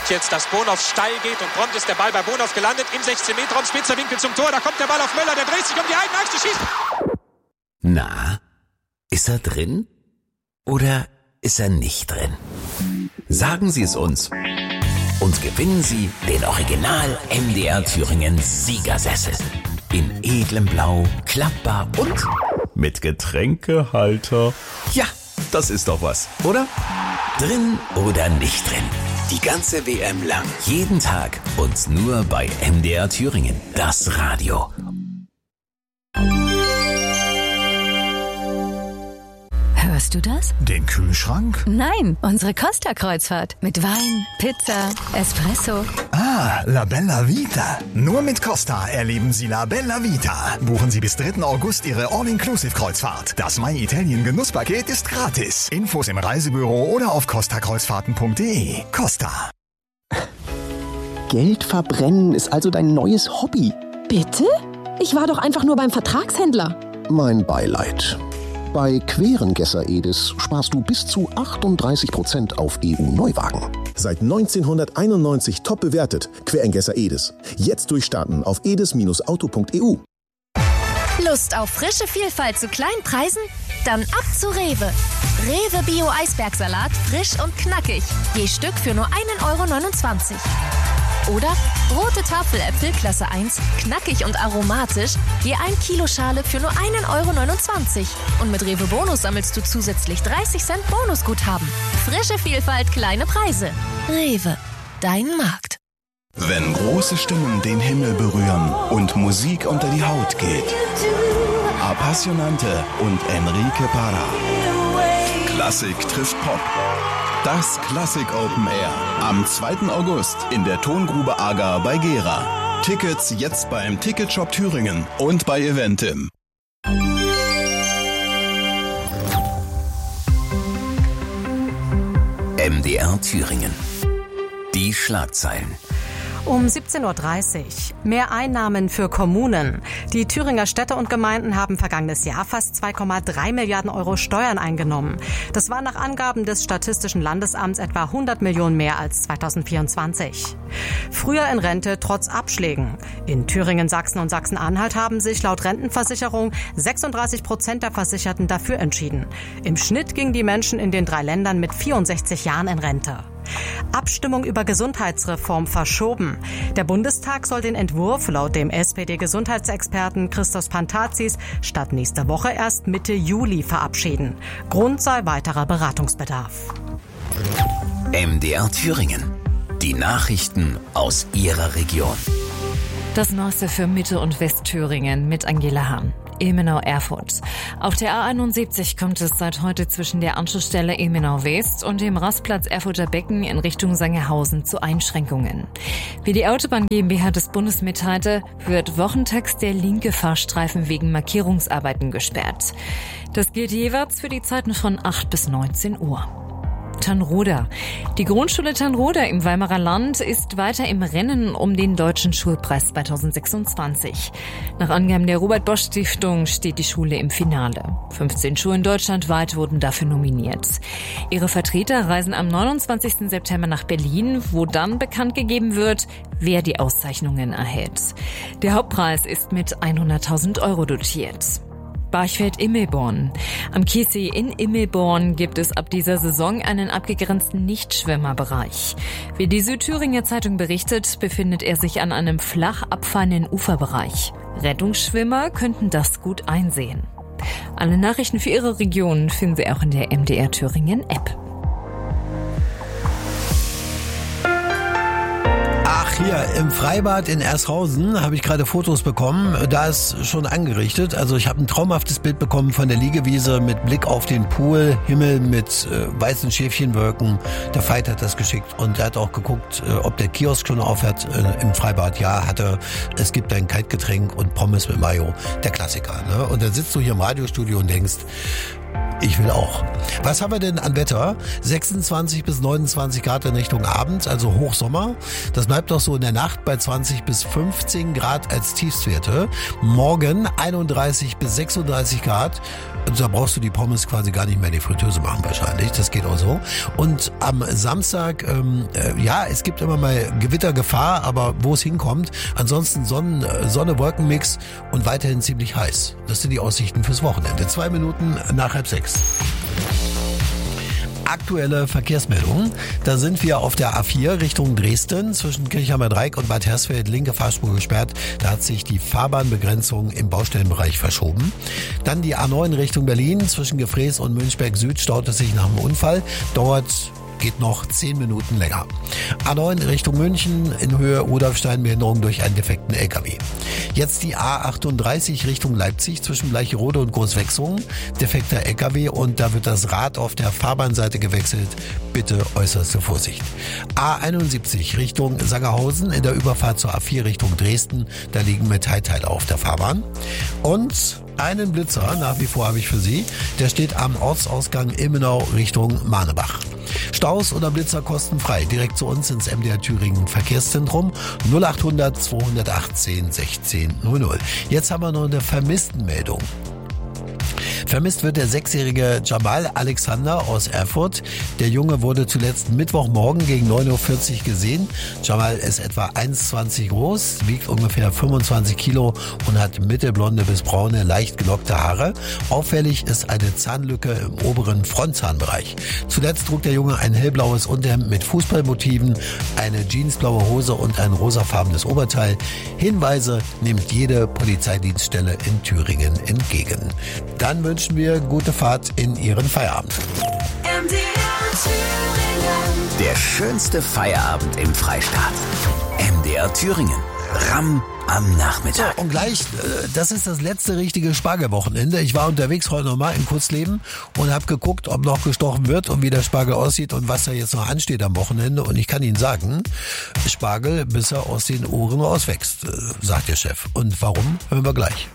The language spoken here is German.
sieht jetzt, dass Bonhoff steil geht und prompt ist der Ball bei Bonhoff gelandet im 16-Meter-Raum, spitzer Winkel zum Tor, da kommt der Ball auf Möller, der dreht sich um die eigene Achse, schießt. Na, ist er drin oder ist er nicht drin? Sagen Sie es uns und gewinnen Sie den Original MDR Thüringen Siegersessel. In edlem Blau, klappbar und mit Getränkehalter. Ja, das ist doch was, oder? Drin oder nicht drin? Die ganze WM lang. Jeden Tag und nur bei MDR Thüringen. Das Radio. Hörst du das? Den Kühlschrank? Nein, unsere Costa-Kreuzfahrt. Mit Wein, Pizza, Espresso. Ah, La Bella Vita. Nur mit Costa erleben Sie La Bella Vita. Buchen Sie bis 3. August Ihre All-Inclusive-Kreuzfahrt. Das My Italien Genusspaket ist gratis. Infos im Reisebüro oder auf costakreuzfahrten.de. Costa. Geld verbrennen ist also dein neues Hobby. Bitte? Ich war doch einfach nur beim Vertragshändler. Mein Beileid. Bei Querengesser Edis sparst du bis zu 38% auf EU-Neuwagen. Seit 1991 top bewertet. Querengesser Edis. Jetzt durchstarten auf edis-auto.eu. Lust auf frische Vielfalt zu kleinen Preisen? Dann ab zu Rewe. Rewe Bio Eisbergsalat, frisch und knackig. Je Stück für nur 1,29 €. Oder rote Tafeläpfel Klasse 1, knackig und aromatisch, je 1 Kilo Schale für nur 1,29 €. Und mit Rewe Bonus sammelst du zusätzlich 30 Cent Bonusguthaben. Frische Vielfalt, kleine Preise. Rewe, dein Markt. Wenn große Stimmen den Himmel berühren und Musik unter die Haut geht. Appassionante und Enrique Parra. Klassik trifft Pop. Das Klassik Open Air am 2. August in der Tongrube Aga bei Gera. Tickets jetzt beim Ticketshop Thüringen und bei Eventim. MDR Thüringen. Die Schlagzeilen. Um 17:30 Uhr. Mehr Einnahmen für Kommunen. Die Thüringer Städte und Gemeinden haben vergangenes Jahr fast 2,3 Milliarden € Steuern eingenommen. Das war nach Angaben des Statistischen Landesamts etwa 100 Millionen mehr als 2024. Früher in Rente trotz Abschlägen. In Thüringen, Sachsen und Sachsen-Anhalt haben sich laut Rentenversicherung 36% der Versicherten dafür entschieden. Im Schnitt gingen die Menschen in den 3 Ländern mit 64 Jahren in Rente. Abstimmung über Gesundheitsreform verschoben. Der Bundestag soll den Entwurf laut dem SPD-Gesundheitsexperten Christos Pantazis statt nächste Woche erst Mitte Juli verabschieden. Grund sei weiterer Beratungsbedarf. MDR Thüringen. Die Nachrichten aus Ihrer Region. Das Neueste für Mitte- und Westthüringen mit Angela Hahn. Ilmenau-Erfurt. Auf der A71 kommt es seit heute zwischen der Anschlussstelle Ilmenau-West und dem Rastplatz Erfurter Becken in Richtung Sangerhausen zu Einschränkungen. Wie die Autobahn GmbH des Bundes mitteilte, wird wochentags der linke Fahrstreifen wegen Markierungsarbeiten gesperrt. Das gilt jeweils für die Zeiten von 8 bis 19 Uhr. Tannroda. Die Grundschule Tannroda im Weimarer Land ist weiter im Rennen um den Deutschen Schulpreis 2026. Nach Angaben der Robert-Bosch-Stiftung steht die Schule im Finale. 15 Schulen deutschlandweit wurden dafür nominiert. Ihre Vertreter reisen am 29. September nach Berlin, wo dann bekannt gegeben wird, wer die Auszeichnungen erhält. Der Hauptpreis ist mit 100.000 € dotiert. Barchfeld-Immelborn. Am Chiemsee in Immelborn gibt es ab dieser Saison einen abgegrenzten Nichtschwimmerbereich. Wie die Südthüringer Zeitung berichtet, befindet er sich an einem flach abfallenden Uferbereich. Rettungsschwimmer könnten das gut einsehen. Alle Nachrichten für Ihre Region finden Sie auch in der MDR Thüringen App. Hier im Freibad in Ershausen habe ich gerade Fotos bekommen. Da ist schon angerichtet. Also ich habe ein traumhaftes Bild bekommen von der Liegewiese mit Blick auf den Pool, Himmel mit weißen Schäfchenwolken. Der Veit hat das geschickt und er hat auch geguckt, ob der Kiosk schon aufhört im Freibad. Ja, hat er. Es gibt ein Kaltgetränk und Pommes mit Mayo. Der Klassiker, ne? Und dann sitzt du hier im Radiostudio und denkst, ich will auch. Was haben wir denn an Wetter? 26 bis 29 Grad in Richtung Abend, also Hochsommer. Das bleibt doch so in der Nacht bei 20 bis 15 Grad als Tiefstwerte. Morgen 31 bis 36 Grad Da brauchst du die Pommes quasi gar nicht mehr in die Fritteuse machen wahrscheinlich. Das geht auch so. Und am Samstag, es gibt immer mal Gewittergefahr, aber wo es hinkommt, ansonsten Sonne-Wolken-Mix und weiterhin ziemlich heiß. Das sind die Aussichten fürs Wochenende. 2 Minuten nach 5:30. Aktuelle Verkehrsmeldungen. Da sind wir auf der A4 Richtung Dresden zwischen Kirchheimer Dreieck und Bad Hersfeld, linke Fahrspur gesperrt. Da hat sich die Fahrbahnbegrenzung im Baustellenbereich verschoben. Dann die A9 Richtung Berlin zwischen Gefrees und Münchberg Süd staut es sich nach dem Unfall. Geht noch 10 Minuten länger. A9 Richtung München in Höhe Rudolfstein, Behinderung durch einen defekten LKW. Jetzt die A38 Richtung Leipzig zwischen Bleicherode und Großwechsungen. Defekter LKW und da wird das Rad auf der Fahrbahnseite gewechselt. Bitte äußerste Vorsicht. A71 Richtung Sangerhausen in der Überfahrt zur A4 Richtung Dresden. Da liegen Metallteile auf der Fahrbahn. Und einen Blitzer, nach wie vor habe ich für Sie, der steht am Ortsausgang Ilmenau Richtung Manebach. Staus oder Blitzer kostenfrei. Direkt zu uns ins MDR Thüringen Verkehrszentrum 0800 218 16 00. Jetzt haben wir noch eine Vermisstenmeldung. Vermisst wird der 6-jährige Jamal Alexander aus Erfurt. Der Junge wurde zuletzt Mittwochmorgen gegen 9:40 Uhr gesehen. Jamal ist etwa 1,20 groß, wiegt ungefähr 25 Kilo und hat mittelblonde bis braune, leicht gelockte Haare. Auffällig ist eine Zahnlücke im oberen Frontzahnbereich. Zuletzt trug der Junge ein hellblaues Unterhemd mit Fußballmotiven, eine jeansblaue Hose und ein rosafarbenes Oberteil. Hinweise nimmt jede Polizeidienststelle in Thüringen entgegen. Dann wünschen wir gute Fahrt in Ihren Feierabend. Der schönste Feierabend im Freistaat. MDR Thüringen. Ramm am Nachmittag. So, und gleich, das ist das letzte richtige Spargelwochenende. Ich war unterwegs heute nochmal in Kurzleben und habe geguckt, ob noch gestochen wird und wie der Spargel aussieht und was da jetzt noch ansteht am Wochenende. Und ich kann Ihnen sagen, Spargel, bis er aus den Ohren rauswächst, sagt der Chef. Und warum, hören wir gleich.